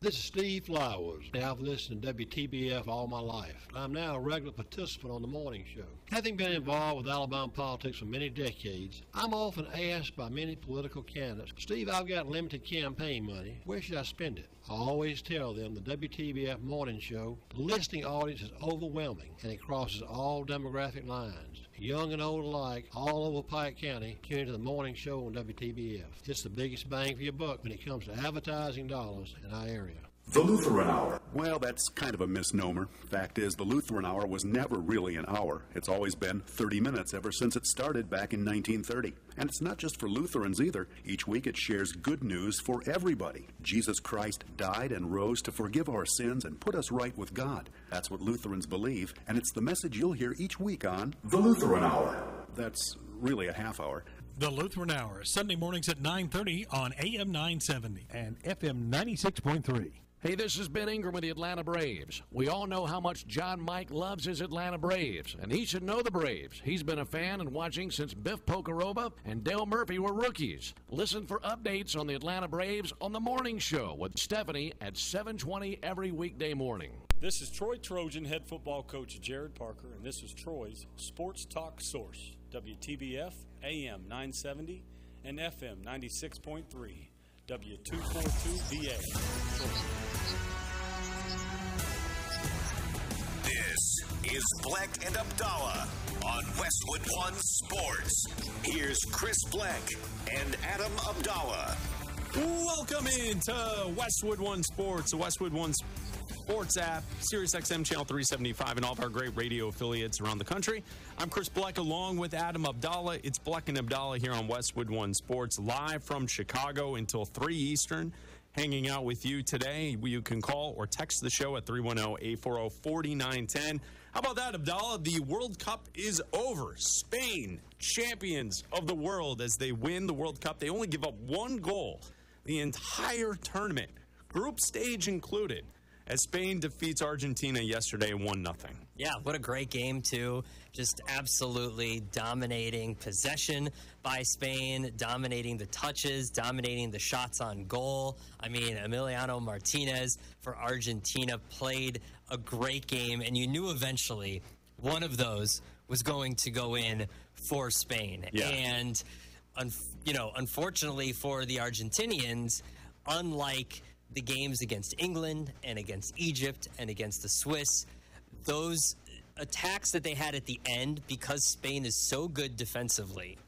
This is Steve Flowers. I've listened to WTBF all my life. I'm now a regular participant on the morning show. Having been involved with Alabama politics for many decades, I'm often asked by many political candidates, Steve, I've got limited campaign money. Where should I spend it? I always tell them the WTBF morning show, the listening audience is overwhelming and it crosses all demographic lines. Young and old alike, all over Pike County, tune into the morning show on WTBF. It's the biggest bang for your buck when it comes to advertising dollars in our area. The Lutheran Hour. Well, that's kind of a misnomer. Fact is, the Lutheran Hour was never really an hour. It's always been 30 minutes ever since it started back in 1930. And it's not just for Lutherans either. Each week it shares good news for everybody. Jesus Christ died and rose to forgive our sins and put us right with God. That's what Lutherans believe, and it's the message you'll hear each week on The Lutheran Hour. That's really a half hour. The Lutheran Hour, Sunday mornings at 9:30 on AM 970 and FM 96.3. Hey, this is Ben Ingram with the Atlanta Braves. We all know how much John Mike loves his Atlanta Braves, and he should know the Braves. He's been a fan and watching since Biff Pocoroba and Dale Murphy were rookies. Listen for updates on the Atlanta Braves on The Morning Show with Stephanie at 7:20 every weekday morning. This is Troy Trojan head football coach Jared Parker, and this is Troy's Sports Talk Source, WTBF, AM 970 and FM 96.3. W242VA. This is Black and Abdallah on Westwood One Sports. Here's Chris Black and Adam Abdallah. Welcome into Westwood One Sports, the Westwood One Sports app, SiriusXM Channel 375, and all of our great radio affiliates around the country. I'm Chris Black along with Adam Abdallah. It's Black and Abdallah here on Westwood One Sports, live from Chicago until 3 Eastern. Hanging out with you today. You can call or text the show at 310-840-4910. How about that, Abdallah? The World Cup is over. Spain, champions of the world as they win the World Cup. They only give up one goal the entire tournament, group stage included, as Spain defeats Argentina yesterday 1-0. Yeah, what a great game, too. Just absolutely dominating possession by Spain, dominating the touches, dominating the shots on goal. I mean, Emiliano Martinez for Argentina played a great game, and you knew eventually one of those was going to go in for Spain. Yeah. And, unfortunately for the Argentinians, unlike the games against England and against Egypt and against the Swiss, those attacks that they had at the end, because Spain is so good defensively,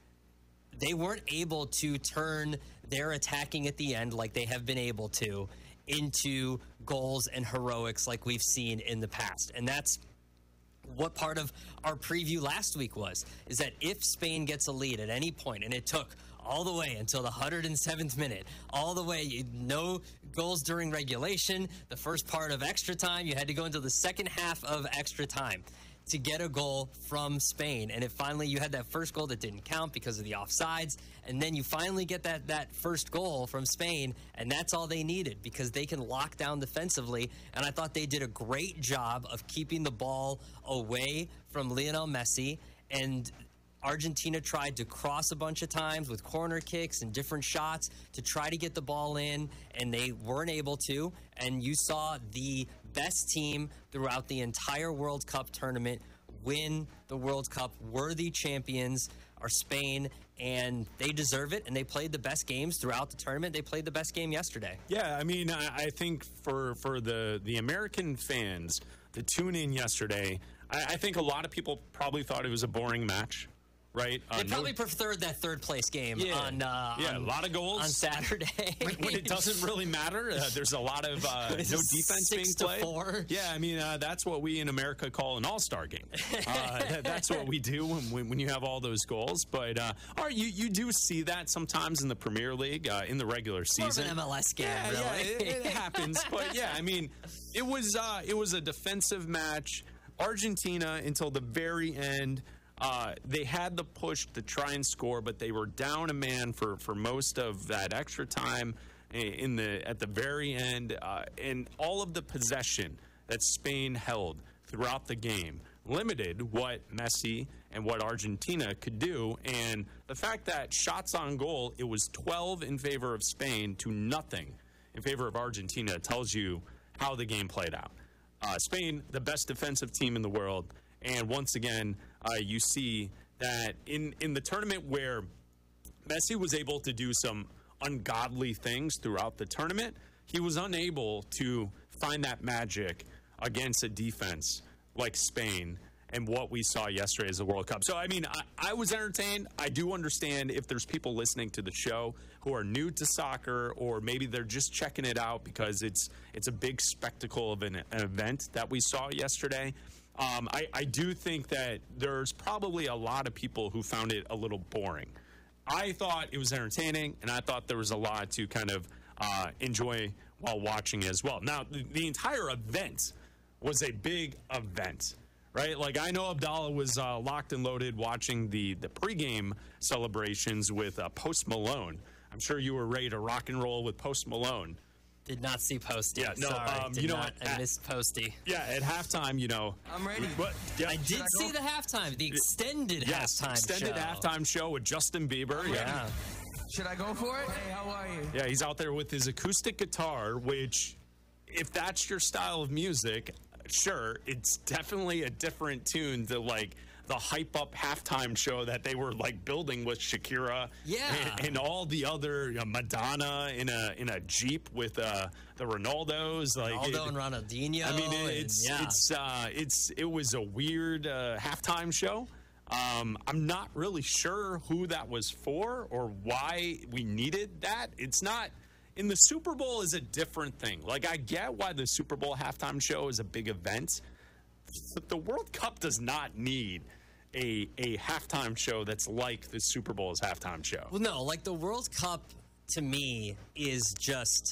they weren't able to turn their attacking at the end like they have been able to into goals and heroics like we've seen in the past. And that's what part of our preview last week was, is that if Spain gets a lead at any point, and it took all the way until the 107th minute, all the way, no goals during regulation, the first part of extra time, you had to go into the second half of extra time to get a goal from Spain. And you had that first goal that didn't count because of the offsides, and then you finally get that first goal from Spain, and that's all they needed because they can lock down defensively. And I thought they did a great job of keeping the ball away from Lionel Messi, and Argentina tried to cross a bunch of times with corner kicks and different shots to try to get the ball in, and they weren't able to. And you saw the best team throughout the entire World Cup tournament win the World Cup. Worthy champions are Spain, and they deserve it, and they played the best games throughout the tournament. They played the best game yesterday. Yeah, I mean, I think for the American fans to tune in yesterday, I think a lot of people probably thought it was a boring match. Right? They probably preferred that third-place game on a lot of goals on Saturday. when it doesn't really matter. There's a lot of no defense being played. 6-4. Yeah, I mean, that's what we in America call an all-star game. That's what we do when you have all those goals. But you do see that sometimes in the Premier League, in the regular season. More of an MLS game, really. Yeah, it happens. But, yeah, I mean, it was a defensive match. Argentina, until the very end, they had the push to try and score, but they were down a man for most of that extra time at the very end, and all of the possession that Spain held throughout the game limited what Messi and what Argentina could do. And the fact that shots on goal, it was 12 in favor of Spain to nothing in favor of Argentina tells you how the game played out. Spain, the best defensive team in the world, and once again, you see that in the tournament where Messi was able to do some ungodly things throughout the tournament, he was unable to find that magic against a defense like Spain and what we saw yesterday as the World Cup. So, I mean, I was entertained. I do understand if there's people listening to the show who are new to soccer, or maybe they're just checking it out because it's a big spectacle of an event that we saw yesterday. I do think that there's probably a lot of people who found it a little boring. I thought it was entertaining, and I thought there was a lot to kind of enjoy while watching as well. Now, the entire event was a big event, right? Like, I know Abdallah was locked and loaded watching the pregame celebrations with Post Malone. I'm sure you were ready to rock and roll with Post Malone. Did not see Posty. Yeah, no, Sorry, I missed Posty. Yeah, at halftime, I'm ready. I did see the halftime, the extended halftime extended show. halftime show with Justin Bieber. Yeah. Should I go for it? Hey, how are you? Yeah, he's out there with his acoustic guitar, which, if that's your style of music, sure, it's definitely a different tune to, like, the hype-up halftime show that they were, like, building with Shakira and all the other Madonna in a Jeep with the Ronaldos. Like, Ronaldo and Ronaldinho. I mean, it was a weird halftime show. I'm not really sure who that was for or why we needed that. It's not. In the Super Bowl is a different thing. Like, I get why the Super Bowl halftime show is a big event. The World Cup does not need a halftime show that's like the Super Bowl's halftime show. Well, no, like, the World Cup to me is just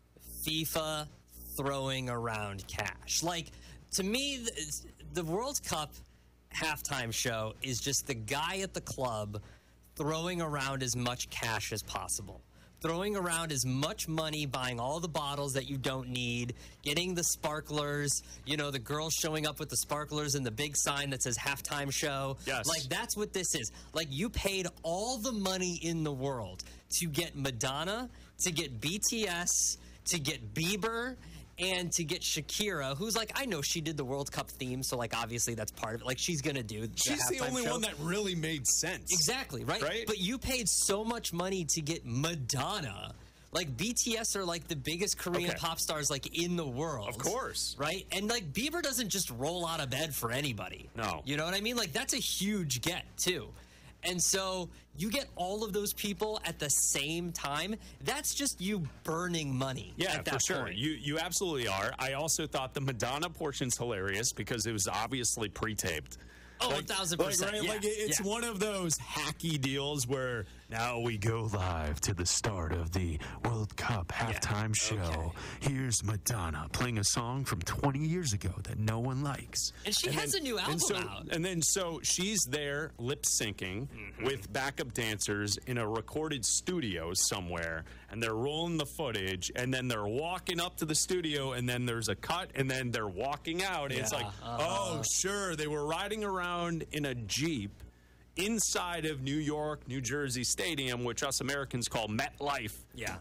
FIFA throwing around cash. Like, to me, the World Cup halftime show is just the guy at the club throwing around as much cash as possible. Throwing around as much money, buying all the bottles that you don't need, getting the sparklers, the girls showing up with the sparklers and the big sign that says halftime show. Yes. Like, that's what this is. Like, you paid all the money in the world to get Madonna, to get BTS, to get Bieber, and to get Shakira, who's like, I know she did the World Cup theme, so, like, obviously that's part of it. Like, she's going to do the She's the only one that really made sense. Exactly, right? But you paid so much money to get Madonna. Like, BTS are, like, the biggest Korean pop stars, like, in the world. Of course. Right? And, like, Bieber doesn't just roll out of bed for anybody. No. You know what I mean? Like, that's a huge get, too. And so you get all of those people at the same time. That's just you burning money. Yeah, at that for sure. point. You absolutely are. I also thought the Madonna portion's hilarious because it was obviously pre-taped. Oh, 1,000%. Right? Yeah. Like, it's one of those hacky deals where now we go live to the start of the World Cup halftime show. Here's Madonna playing a song from 20 years ago that no one likes. And she has a new album out. And then so she's there lip syncing with backup dancers in a recorded studio somewhere, and they're rolling the footage, and then they're walking up to the studio, and then there's a cut, and then they're walking out. And it's like, oh, sure, they were riding around in a Jeep inside of New York, New Jersey Stadium, which us Americans call MetLife. Yeah.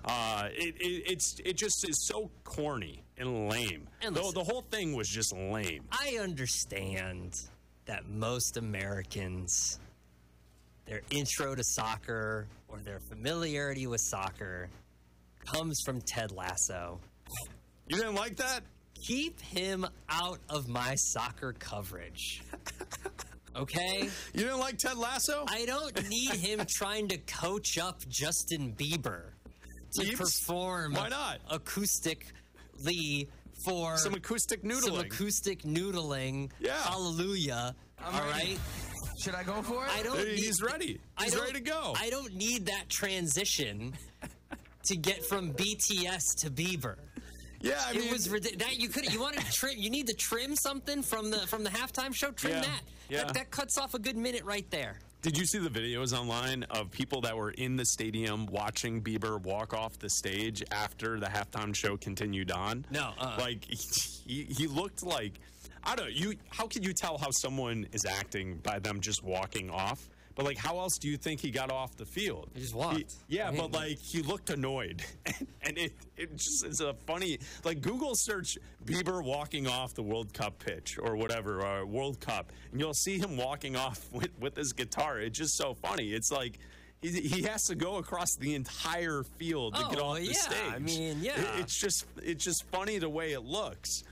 It just is so corny and lame. And Though the whole thing was just lame. I understand that most Americans, their intro to soccer or their familiarity with soccer comes from Ted Lasso. You didn't like that? Keep him out of my soccer coverage. Okay? You didn't like Ted Lasso? I don't need him trying to coach up Justin Bieber to perform Why not? acoustically for Some acoustic noodling. Some acoustic noodling. Yeah. Hallelujah. I'm all ready. right? Should I go for it? I don't need, He's ready. He's ready to go. I don't need that to get from BTS to Bieber. Yeah, I mean, it was that you could. You wanted to trim. You need to trim something from the halftime show. Trim that. Yeah. That cuts off a good minute right there. Did you see the videos online of people that were in the stadium watching Bieber walk off the stage after the halftime show continued on? No. Like, he looked like, I don't know, how can you tell how someone is acting by them just walking off? But, like, how else do you think he got off the field? He just walked. But, like, he looked annoyed. And it just is a funny, like, Google search Bieber walking off the World Cup pitch or whatever, or World Cup, and you'll see him walking off with his guitar. It's just so funny. It's like he has to go across the entire field to get off the stage. I mean, It's just funny the way it looks.